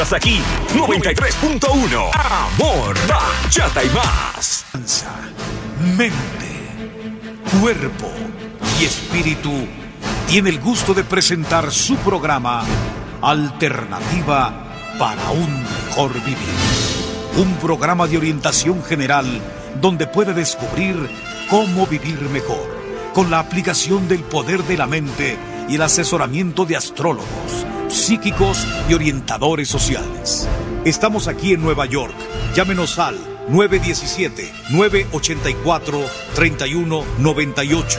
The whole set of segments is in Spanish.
Aquí, 93.1. Amor, bachata y más. Mente, cuerpo y espíritu tiene el gusto de presentar su programa Alternativa para un mejor vivir. Un programa de orientación general donde puede descubrir cómo vivir mejor, con la aplicación del poder de la mente y el asesoramiento de astrólogos, psíquicos y orientadores sociales. Estamos aquí en Nueva York. Llámenos al 917-984-3198.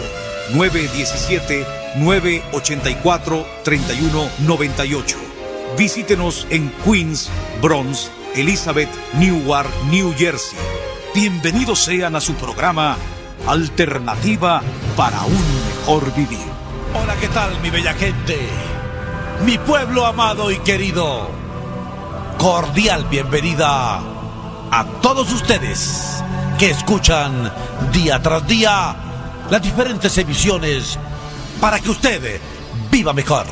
917-984-3198. Visítenos en Queens, Bronx, Elizabeth, Newark, New Jersey. Bienvenidos sean a su programa Alternativa para un mejor vivir. Hola, ¿qué tal, mi bella gente? Mi pueblo amado y querido. Cordial bienvenida a todos ustedes que escuchan día tras día las diferentes emisiones para que usted viva mejor.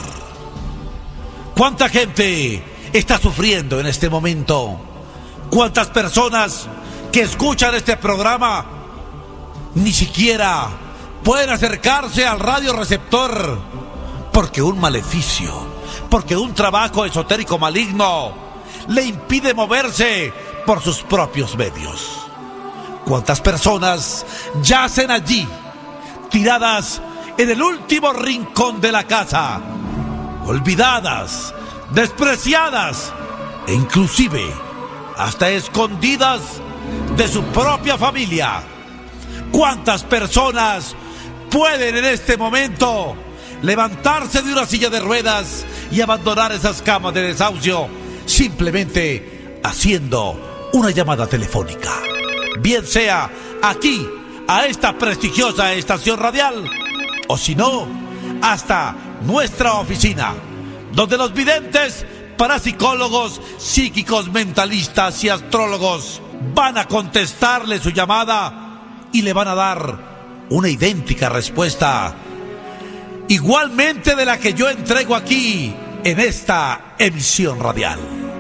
¿Cuánta gente está sufriendo en este momento? ¿Cuántas personas que escuchan este programa ni siquiera pueden acercarse al radioreceptor porque un maleficio, porque un trabajo esotérico maligno le impide moverse por sus propios medios? ¿Cuántas personas yacen allí, tiradas en el último rincón de la casa, olvidadas, despreciadas e inclusive hasta escondidas de su propia familia? ¿Cuántas personas pueden en este momento levantarse de una silla de ruedas y abandonar esas camas de desahucio simplemente haciendo una llamada telefónica? Bien sea aquí, a esta prestigiosa estación radial, o si no, hasta nuestra oficina, donde los videntes, parapsicólogos, psíquicos, mentalistas y astrólogos van a contestarle su llamada y le van a dar una idéntica respuesta, igualmente de la que yo entrego aquí en esta emisión radial.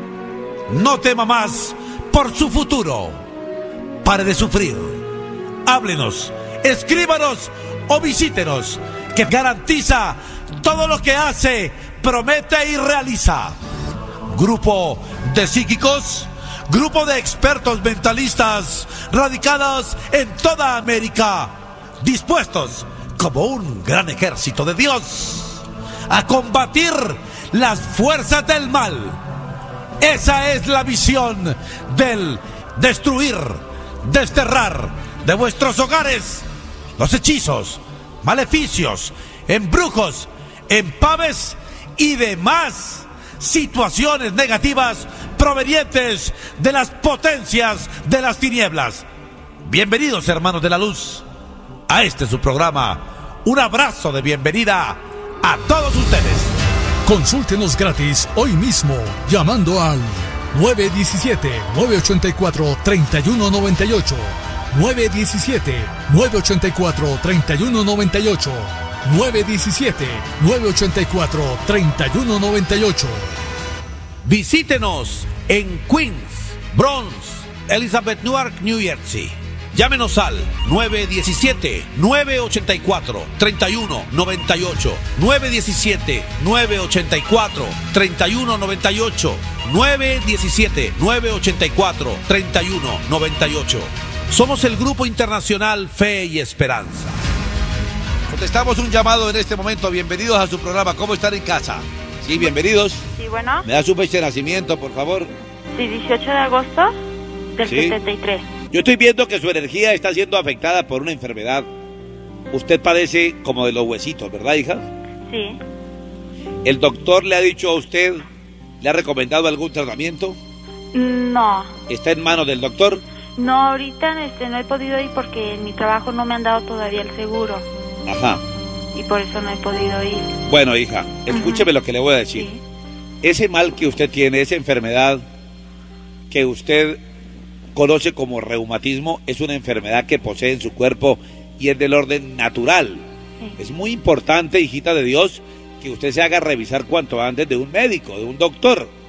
No tema más por su futuro. Pare de sufrir. Háblenos, escríbanos o visítenos, que garantiza todo lo que hace, promete y realiza. Grupo de psíquicos, grupo de expertos mentalistas radicados en toda América, dispuestos como un gran ejército de Dios a combatir las fuerzas del mal. Esa es la misión del destruir, desterrar de vuestros hogares los hechizos, maleficios, embrujos, empaves y demás situaciones negativas provenientes de las potencias de las tinieblas. Bienvenidos, hermanos de la luz, a este su programa. Un abrazo de bienvenida a todos ustedes. Consúltenos gratis hoy mismo llamando al 917-984-3198. 917-984-3198. 917-984-3198. Visítenos en Queens, Bronx, Elizabeth, Newark, New Jersey. Llámenos al 917-984-3198. 917-984-3198. 917-984-3198. Somos el Grupo Internacional Fe y Esperanza. Contestamos un llamado en este momento. Bienvenidos a su programa. ¿Cómo están en casa? Sí, bienvenidos. Sí, bueno. ¿Me da su fecha de nacimiento, por favor? Sí, 18 de agosto del 73. Yo estoy viendo que su energía está siendo afectada por una enfermedad. Usted padece como de los huesitos, ¿verdad, hija? Sí. ¿El doctor le ha dicho a usted, le ha recomendado algún tratamiento? No. ¿Está en manos del doctor? No, ahorita no he podido ir porque en mi trabajo no me han dado todavía el seguro. Ajá. Y por eso no he podido ir. Bueno, hija, escúcheme lo que le voy a decir. Sí. Ese mal que usted tiene, esa enfermedad que usted conoce como reumatismo, es una enfermedad que posee en su cuerpo y es del orden natural. Sí. Es muy importante, hijita de Dios, que usted se haga revisar cuanto antes de un médico, de un doctor,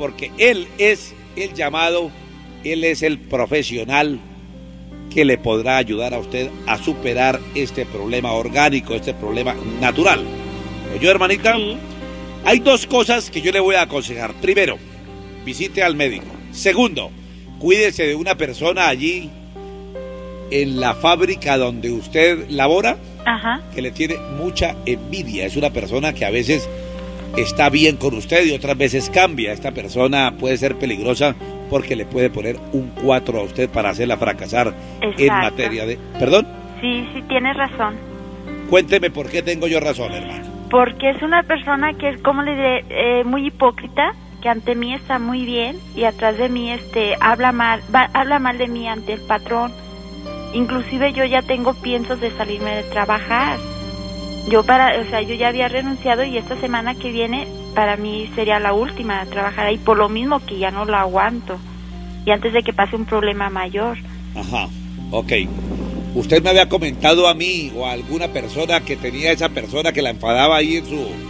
porque él es el llamado, él es el profesional que le podrá ayudar a usted a superar este problema orgánico, este problema natural. ¿Oyó, hermanita? Sí. Hay dos cosas que yo le voy a aconsejar. Primero, visite al médico. Segundo, cuídese de una persona allí en la fábrica donde usted labora, Ajá. que le tiene mucha envidia. Es una persona que a veces está bien con usted y otras veces cambia. Esta persona puede ser peligrosa porque le puede poner un 4 a usted para hacerla fracasar. Exacto. En materia de... ¿Perdón? Sí, tienes razón. Cuénteme por qué tengo yo razón, hermano. Porque es una persona que es, como le diré, muy hipócrita, que ante mí está muy bien y atrás de mí habla mal de mí ante el patrón. Inclusive yo ya tengo piensos de salirme de trabajar. Yo ya había renunciado y esta semana que viene para mí sería la última de trabajar ahí, por lo mismo que ya no lo aguanto. Y antes de que pase un problema mayor. Ajá, ok. Usted me había comentado a mí o a alguna persona que tenía esa persona que la enfadaba ahí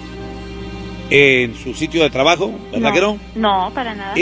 en su sitio de trabajo, ¿verdad No, que no? No, para nada.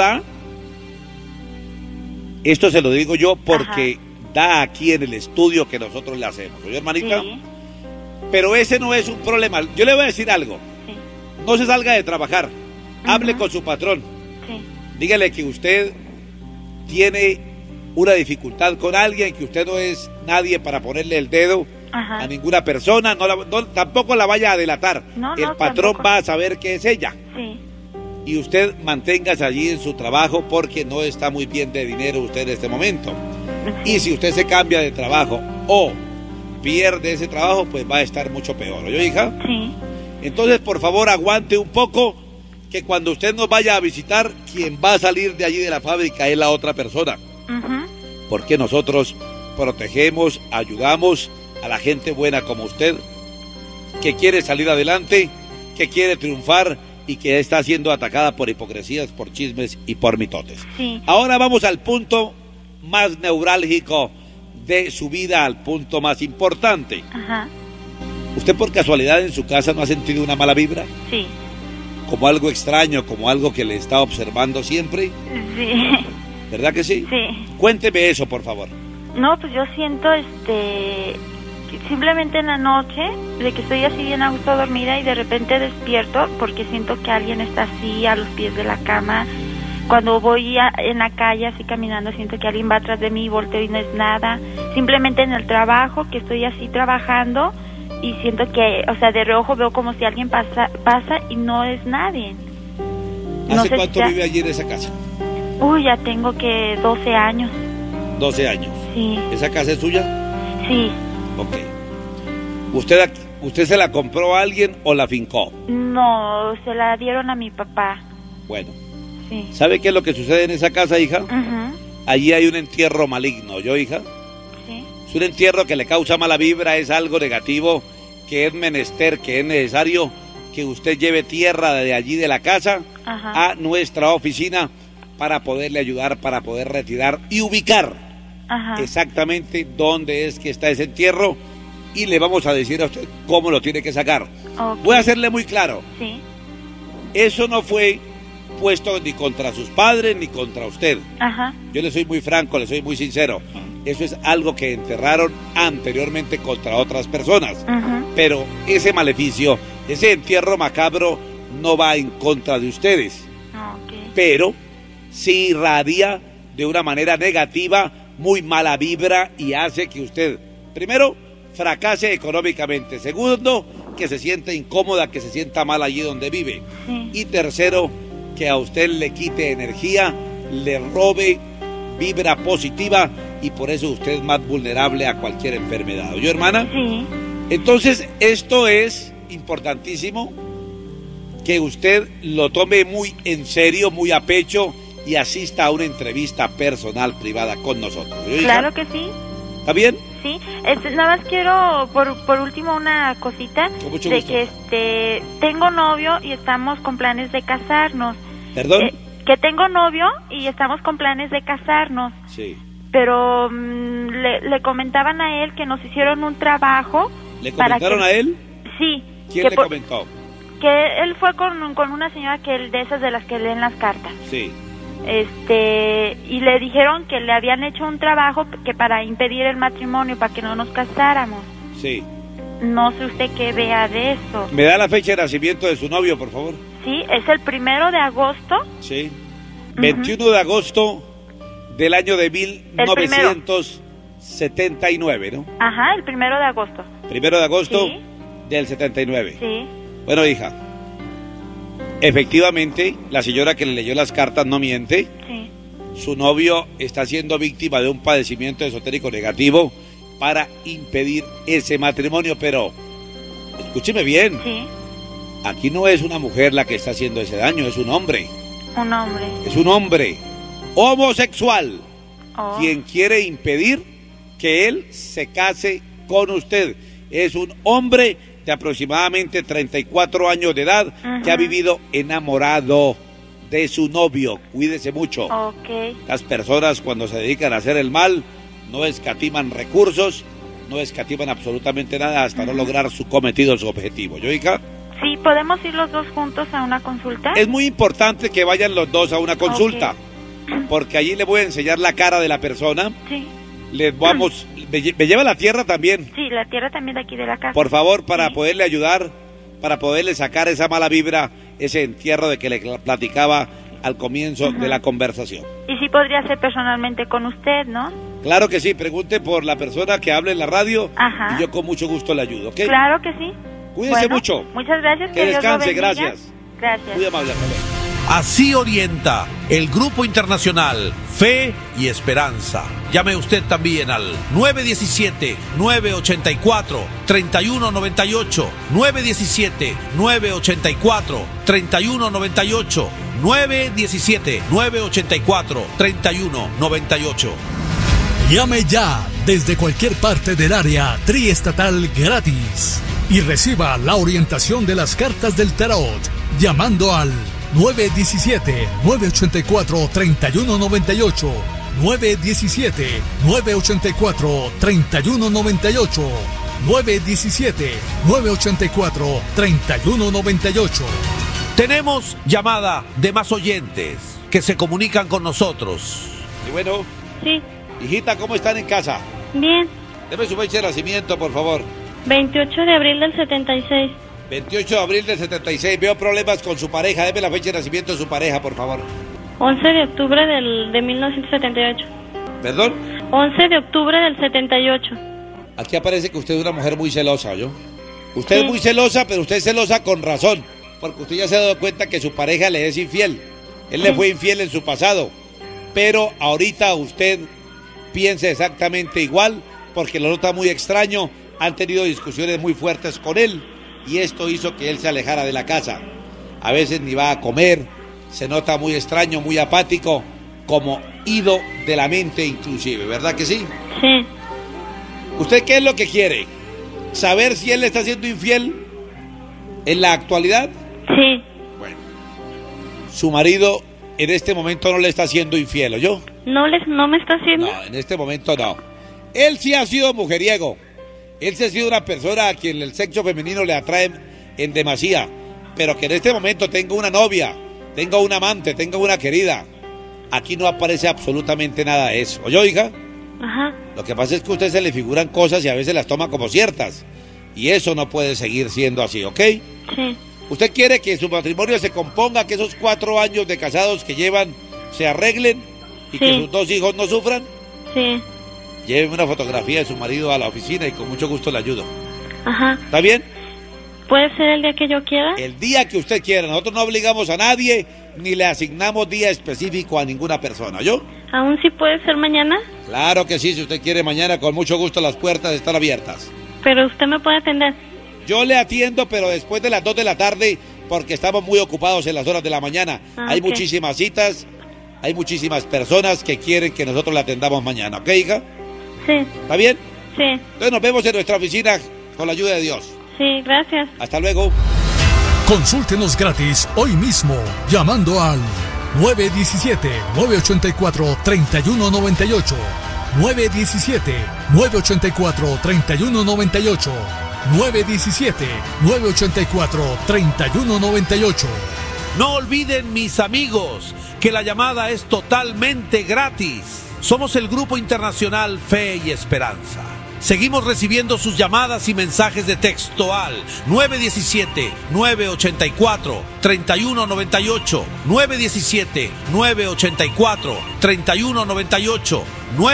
Esto se lo digo yo porque da aquí en el estudio que nosotros le hacemos, ¿oye, hermanita? Sí. Pero ese no es un problema. Yo le voy a decir algo. Sí. No se salga de trabajar. Hable con su patrón. Sí. Dígale que usted tiene una dificultad con alguien, que usted no es nadie para ponerle el dedo a ninguna persona. Tampoco la vaya a delatar. El patrón tampoco va a saber que es ella. Sí. Y usted manténgase allí en su trabajo porque no está muy bien de dinero usted en este momento. Y si usted se cambia de trabajo o pierde ese trabajo, pues va a estar mucho peor. ¿Oye, hija? Sí. Entonces, por favor, aguante un poco, que cuando usted nos vaya a visitar, quien va a salir de allí de la fábrica es la otra persona. Porque nosotros protegemos, ayudamos a la gente buena como usted, que quiere salir adelante, que quiere triunfar y que está siendo atacada por hipocresías, por chismes y por mitotes. Sí. Ahora vamos al punto más neurálgico de su vida, al punto más importante. Ajá. ¿Usted por casualidad en su casa no ha sentido una mala vibra? Sí. Como algo extraño, como algo que le está observando siempre. Sí. ¿Verdad que sí? Sí. Cuénteme eso, por favor. No, pues yo siento, simplemente en la noche, de que estoy así bien a gusto dormida y de repente despierto porque siento que alguien está así a los pies de la cama. Cuando voy en la calle así caminando, siento que alguien va atrás de mí y volteo y no es nada. Simplemente en el trabajo, que estoy así trabajando y siento que, de reojo veo como si alguien pasa y no es nadie. ¿Hace cuánto vive allí en esa casa? Uy, ya tengo que 12 años. 12 años. Sí. ¿Esa casa es suya? Sí. Ok. ¿Usted se la compró a alguien o la fincó? No, se la dieron a mi papá. Bueno. Sí. ¿Sabe qué es lo que sucede en esa casa, hija? Uh-huh. Allí hay un entierro maligno, ¿yo, hija? Sí. Es un entierro que le causa mala vibra, es algo negativo, que es menester, que es necesario que usted lleve tierra de allí de la casa a nuestra oficina para poderle ayudar, para poder retirar y ubicar exactamente dónde es que está ese entierro y le vamos a decir a usted cómo lo tiene que sacar. Okay. Voy a hacerle muy claro. Sí. Eso no fue puesto ni contra sus padres ni contra usted. Ajá. Yo le soy muy franco, le soy muy sincero. Eso es algo que enterraron anteriormente contra otras personas. Pero ese maleficio, ese entierro macabro no va en contra de ustedes. Okay. Pero sí irradia de una manera negativa, muy mala vibra y hace que usted, primero, fracase económicamente. Segundo, que se sienta incómoda, que se sienta mal allí donde vive. Sí. Y tercero, que a usted le quite energía, le robe vibra positiva y por eso usted es más vulnerable a cualquier enfermedad. ¿Oyó, hermana? Sí. Entonces, esto es importantísimo, que usted lo tome muy en serio, muy a pecho y asista a una entrevista personal, privada con nosotros. Claro que sí. ¿Está bien? Sí. Nada más quiero, por último, una cosita. Con mucho de gusto. Que tengo novio y estamos con planes de casarnos. ¿Perdón? Que tengo novio y estamos con planes de casarnos. Sí. Pero le comentaban a él que nos hicieron un trabajo. ¿Le comentaron a él? Sí. ¿Quién le comentó? que él fue con una señora de esas de las que leen las cartas. Sí. Y le dijeron que le habían hecho un trabajo que para impedir el matrimonio, para que no nos casáramos. Sí. No sé usted qué vea de eso. ¿Me da la fecha de nacimiento de su novio, por favor? Sí, es el 1 de agosto. Sí. 21 de agosto del año de 1979, ¿no? Ajá, el 1 de agosto. 1 de agosto Sí. del 79. Sí. Bueno, hija, efectivamente, la señora que le leyó las cartas no miente. Sí. Su novio está siendo víctima de un padecimiento esotérico negativo para impedir ese matrimonio, pero escúcheme bien, Sí. aquí no es una mujer la que está haciendo ese daño, es un hombre. Un hombre. Es un hombre homosexual Oh. quien quiere impedir que él se case con usted. Es un hombre de aproximadamente 34 años de edad que ha vivido enamorado de su novio. Cuídese mucho. Ok. Las personas cuando se dedican a hacer el mal no escatiman recursos, no escatiman absolutamente nada hasta no lograr su cometido, su objetivo. ¿Yo, hija? Sí, ¿podemos ir los dos juntos a una consulta? Es muy importante que vayan los dos a una consulta, porque allí le voy a enseñar la cara de la persona. Sí. Les vamos, me lleva la tierra también, Sí, la tierra también de aquí de la casa. por favor, para Sí. poderle ayudar, para poderle sacar esa mala vibra, ese entierro de que le platicaba al comienzo de la conversación. Y sí podría ser personalmente con usted, ¿no? Claro que sí, pregunte por la persona que hable en la radio Ajá. y yo con mucho gusto le ayudo, ¿ok? Claro que sí. Cuídese mucho. Muchas gracias. Que Dios lo descanse, bendiga. gracias. Gracias. Muy amable, hasta luego. Así orienta el Grupo Internacional Fe y Esperanza. Llame usted también al 917-984-3198, 917-984-3198, 917-984-3198. Llame ya desde cualquier parte del área triestatal gratis y reciba la orientación de las cartas del tarot llamando al 917-984-3198, 917-984-3198, 917-984-3198. Tenemos llamada de más oyentes que se comunican con nosotros. Y bueno, Sí, hijita, ¿cómo están en casa? bien. Deme su fecha de nacimiento, por favor. 28 de abril del 76. 28 de abril del 76. Veo problemas con su pareja. Deme la fecha de nacimiento de su pareja, por favor. 11 de octubre de 1978. ¿Perdón? 11 de octubre del 78. Aquí aparece que usted es una mujer muy celosa, ¿yo? Usted Sí. es muy celosa, pero usted es celosa con razón. Porque usted ya se ha dado cuenta que su pareja le es infiel. Él le fue infiel en su pasado. Pero ahorita usted piensa exactamente igual, porque lo nota muy extraño. Han tenido discusiones muy fuertes con él. Y esto hizo que él se alejara de la casa. A veces ni va a comer. Se nota muy extraño, muy apático, como ido de la mente inclusive, ¿verdad que sí? Sí. ¿Usted qué es lo que quiere? ¿Saber si él le está siendo infiel en la actualidad? Sí. Bueno, su marido en este momento no le está siendo infiel, ¿oyó? ¿No me está haciendo? No, en este momento no. Él sí ha sido mujeriego. Él sí ha sido una persona a quien el sexo femenino le atrae en demasía. Pero que en este momento tenga una novia, tenga un amante, tenga una querida. Aquí no aparece absolutamente nada de eso. ¿Oyó, hija? Ajá. Lo que pasa es que a usted se le figuran cosas y a veces las toma como ciertas. Y eso no puede seguir siendo así, ¿ok? Sí. ¿Usted quiere que su matrimonio se componga, que esos 4 años de casados que llevan se arreglen y que Sí. sus 2 hijos no sufran? Sí. Lléveme una fotografía de su marido a la oficina y con mucho gusto le ayudo. Ajá. ¿Está bien? ¿Puede ser el día que yo quiera? El día que usted quiera. Nosotros no obligamos a nadie ni le asignamos día específico a ninguna persona, ¿yo? ¿Aún sí puede ser mañana? Claro que sí, si usted quiere mañana, con mucho gusto las puertas están abiertas. Pero usted me puede atender. Yo le atiendo, pero después de las 2 de la tarde, porque estamos muy ocupados en las horas de la mañana. Hay ok. muchísimas citas, hay muchísimas personas que quieren que nosotros la atendamos mañana, ¿ok, hija? Sí. ¿Está bien? Sí. Entonces nos vemos en nuestra oficina con la ayuda de Dios. Sí, gracias. Hasta luego. Consúltenos gratis hoy mismo llamando al 917-984-3198, 917-984-3198, 917-984-3198. No olviden, mis amigos, que la llamada es totalmente gratis. Somos el Grupo Internacional Fe y Esperanza. Seguimos recibiendo sus llamadas y mensajes de texto al 917-984-3198, 917-984-3198,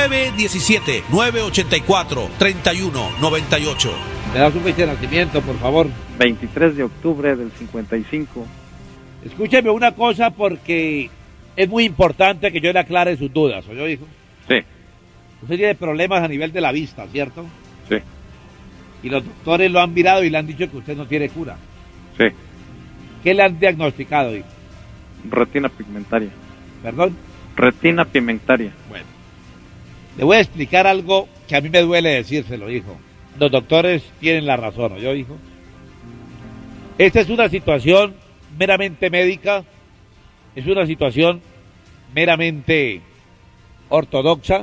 917-984-3198. ¿Me da su fecha de nacimiento, por favor? 23 de octubre del 55. Escúcheme una cosa porque es muy importante que yo le aclare sus dudas, ¿oyó, hijo? Sí, Usted tiene problemas a nivel de la vista, ¿cierto? sí, Y los doctores lo han mirado y le han dicho que usted no tiene cura. sí. ¿Qué le han diagnosticado, hijo? Retina pigmentaria. ¿Perdón? Retina pigmentaria. Bueno. Le voy a explicar algo que a mí me duele decírselo, hijo. Los doctores tienen la razón, ¿oyó, hijo? Esta es una situación meramente médica, es una situación meramente ortodoxa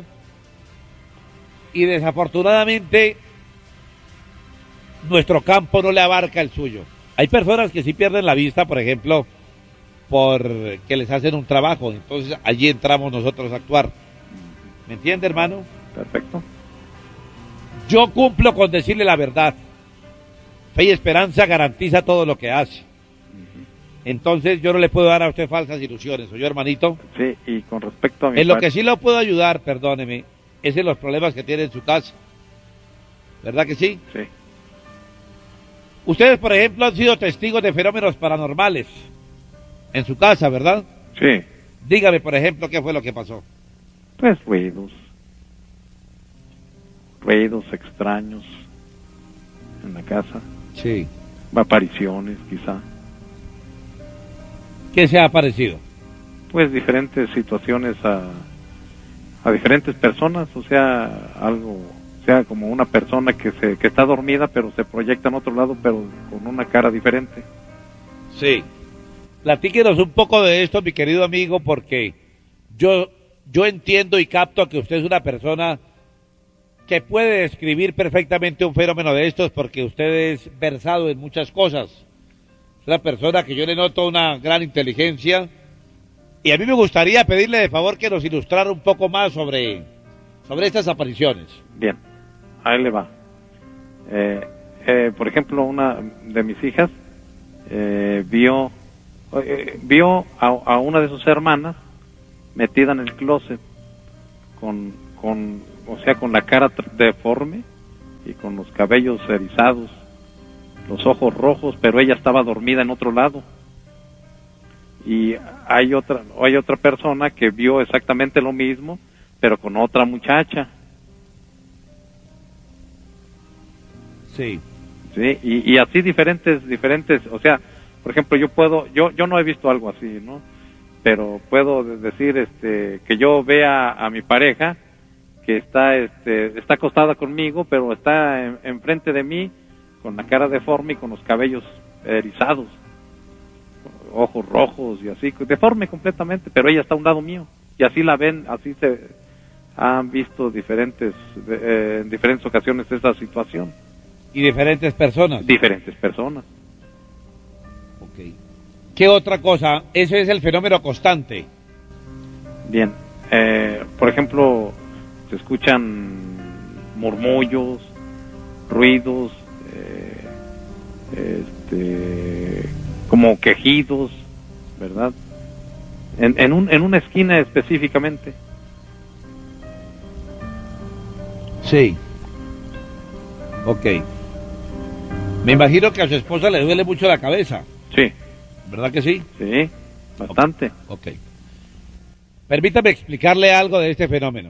y desafortunadamente nuestro campo no le abarca el suyo. Hay personas que sí pierden la vista, por ejemplo, porque les hacen un trabajo, entonces allí entramos nosotros a actuar. ¿Me entiende, hermano? Perfecto. Yo cumplo con decirle la verdad. Fe y Esperanza garantiza todo lo que hace. Entonces yo no le puedo dar a usted falsas ilusiones, ¿oyó, hermanito? Sí, y con respecto a mi En lo que sí lo puedo ayudar, perdóneme, es en los problemas que tiene en su casa. ¿Verdad que sí? Sí, Ustedes, por ejemplo, han sido testigos de fenómenos paranormales en su casa, ¿verdad? sí. Dígame, por ejemplo, qué fue lo que pasó. Pues ruidos extraños en la casa, Sí. apariciones quizá, ¿Qué se ha aparecido? pues diferentes situaciones a diferentes personas, o sea, algo, o sea, como una persona que está dormida pero se proyecta en otro lado pero con una cara diferente. Sí. Platíquenos un poco de esto, mi querido amigo, porque yo entiendo y capto que usted es una persona que puede describir perfectamente un fenómeno de estos porque usted es versado en muchas cosas. Es una persona que yo le noto una gran inteligencia y a mí me gustaría pedirle de favor que nos ilustrara un poco más sobre estas apariciones. Bien, ahí le va. Por ejemplo, una de mis hijas vio a una de sus hermanas metida en el closet con la cara deforme y con los cabellos erizados, los ojos rojos, pero ella estaba dormida en otro lado. Y hay otra persona que vio exactamente lo mismo, pero con otra muchacha. Sí. Sí, y así diferentes, o sea, por ejemplo, yo no he visto algo así, ¿no? Pero puedo decir que yo vea a mi pareja que está acostada conmigo, pero está enfrente de mí con la cara deforme y con los cabellos erizados, ojos rojos y así, deforme completamente, pero ella está a un lado mío y así la ven, así se han visto en diferentes ocasiones esa situación. ¿Y diferentes personas? Diferentes personas. Ok. ¿Qué otra cosa? Ese es el fenómeno constante. Bien, por ejemplo, se escuchan murmullos, ruidos, como quejidos, ¿verdad? En una esquina específicamente. Sí. Ok. Me imagino que a su esposa le duele mucho la cabeza. Sí. ¿Verdad que sí? Sí, bastante. Ok. Permítame explicarle algo de este fenómeno.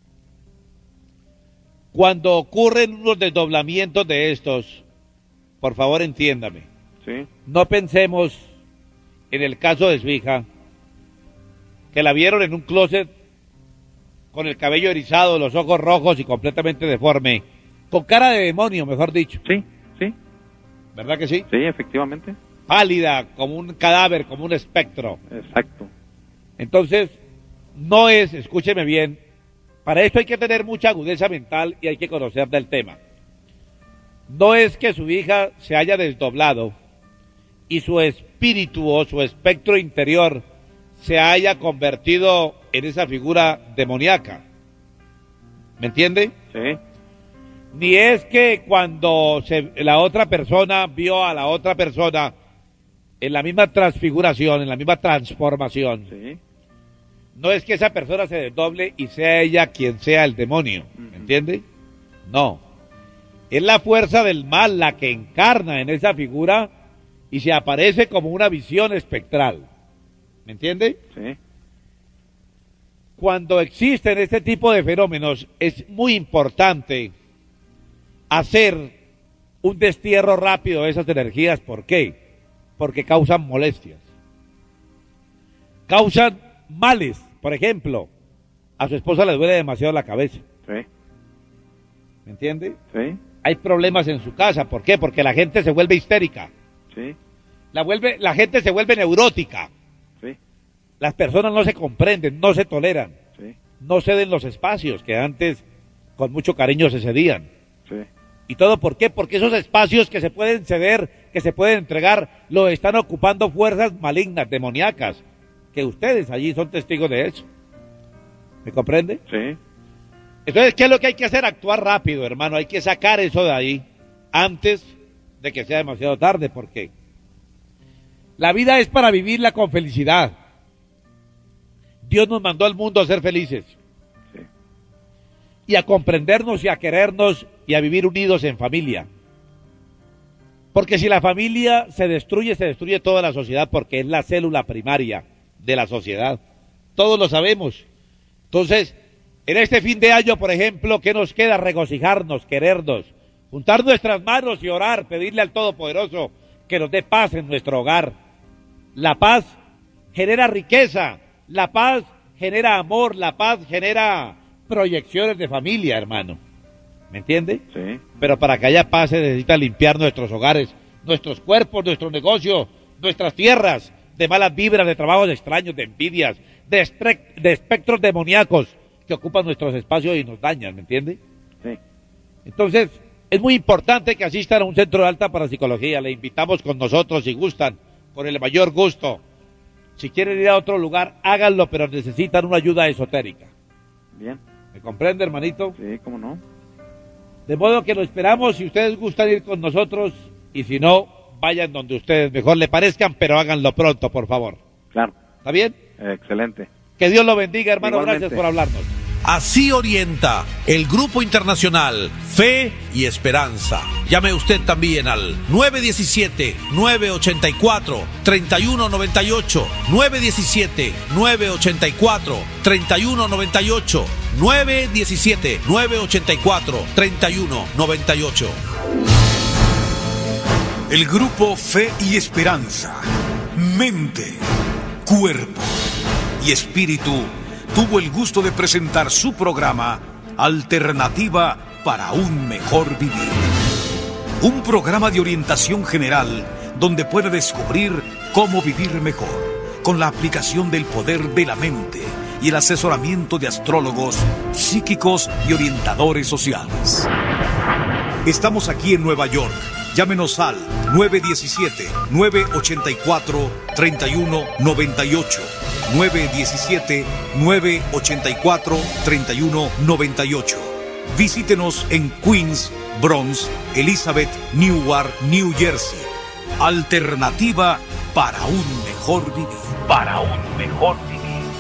Cuando ocurren unos desdoblamientos de estos, por favor entiéndame, Sí. no pensemos en el caso de su hija, que la vieron en un closet con el cabello erizado, los ojos rojos y completamente deforme, con cara de demonio, mejor dicho. Sí, sí, ¿Verdad que sí? sí, efectivamente. Pálida, como un cadáver, como un espectro. Exacto. Entonces, no es, escúcheme bien, para esto hay que tener mucha agudeza mental y hay que conocer del tema. no es que su hija se haya desdoblado y su espíritu o su espectro interior se haya convertido en esa figura demoníaca. ¿Me entiende? Sí. Ni es que cuando la otra persona vio a la otra persona en la misma transfiguración, en la misma transformación, Sí. no es que esa persona se desdoble y sea ella quien sea el demonio, ¿me entiende? No. Es la fuerza del mal la que encarna en esa figura y se aparece como una visión espectral. ¿Me entiende? Sí. Cuando existen este tipo de fenómenos, es muy importante hacer un destierro rápido de esas energías. ¿Por qué? Porque causan molestias. Causan males. Por ejemplo, a su esposa le duele demasiado la cabeza. Sí. ¿Me entiende? Sí. Hay problemas en su casa. ¿Por qué? Porque la gente se vuelve histérica. Sí. La gente se vuelve neurótica. Sí. Las personas no se comprenden, no se toleran. Sí. No ceden los espacios que antes con mucho cariño se cedían. Sí. ¿Y todo por qué? Porque esos espacios que se pueden ceder, que se pueden entregar, lo están ocupando fuerzas malignas, demoníacas, que ustedes allí son testigos de eso. ¿Me comprende? Sí. Entonces, ¿qué es lo que hay que hacer? Actuar rápido, hermano. Hay que sacar eso de ahí antes de que sea demasiado tarde, porque la vida es para vivirla con felicidad. Dios nos mandó al mundo a ser felices. Sí. Y a comprendernos y a querernos y a vivir unidos en familia. Porque si la familia se destruye toda la sociedad, porque es la célula primaria de la sociedad. Todos lo sabemos. Entonces, en este fin de año, por ejemplo, ¿qué nos queda? Regocijarnos, querernos, juntar nuestras manos y orar, pedirle al Todopoderoso que nos dé paz en nuestro hogar. La paz genera riqueza, la paz genera amor, la paz genera proyecciones de familia, hermano. ¿Me entiende? Sí. Pero para que haya paz se necesita limpiar nuestros hogares, nuestros cuerpos, nuestros negocios, nuestras tierras, de malas vibras, de trabajos extraños, de envidias, de espectros demoníacos que ocupan nuestros espacios y nos dañan, ¿me entiende? Sí. Entonces, es muy importante que asistan a un centro de alta parapsicología. Le invitamos con nosotros si gustan, con el mayor gusto. Si quieren ir a otro lugar, háganlo, pero necesitan una ayuda esotérica. Bien. ¿Me comprende, hermanito? Sí, cómo no. De modo que lo esperamos, si ustedes gustan ir con nosotros, y si no, vayan donde ustedes mejor le parezcan, pero háganlo pronto, por favor. Claro. ¿Está bien? Excelente. Que Dios lo bendiga, hermano. Igualmente. Gracias por hablarnos. Así orienta el Grupo Internacional Fe y Esperanza. Llame usted también al 917-984-3198, 917-984-3198, 917-984-3198. El Grupo Fe y Esperanza, mente, cuerpo y espíritu tuvo el gusto de presentar su programa Alternativa para un Mejor Vivir. Un programa de orientación general donde puede descubrir cómo vivir mejor con la aplicación del poder de la mente y el asesoramiento de astrólogos, psíquicos y orientadores sociales. Estamos aquí en Nueva York. Llámenos al 917-984-3198. 917-984-3198. Visítenos en Queens, Bronx, Elizabeth, Newark, New Jersey. Alternativa para un mejor vivir. Para un mejor vivir.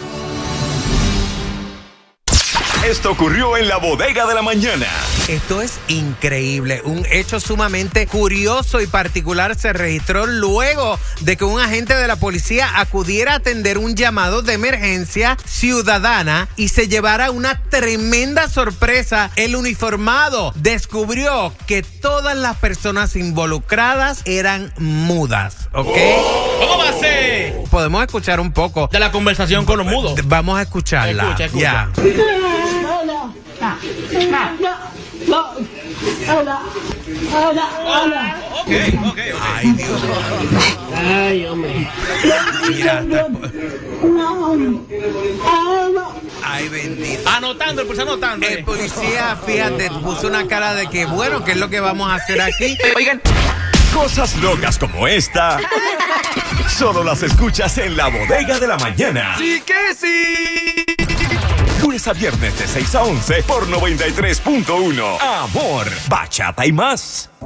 Esto ocurrió en la bodega de la mañana. Esto es increíble. Un hecho sumamente curioso y particular se registró luego de que un agente de la policía acudiera a atender un llamado de emergencia ciudadana y se llevara una tremenda sorpresa. El uniformado descubrió que todas las personas involucradas eran mudas, ¿ok? ¿Cómo va a ser? Podemos escuchar un poco De la conversación con los mudos. Vamos a escucharla. Escucha. Ya. Ok. Ay, Dios. Ay, hombre. Mira, a Ay, bendito. Anotando, pues anotando. El policía, fíjate, puso una cara de que, bueno, ¿qué es lo que vamos a hacer aquí? Oigan, cosas locas como esta solo las escuchas en La Bodega de la Mañana. ¡Sí que sí! Lunes a viernes de 6 a 11 por 93.1. Amor, bachata y más.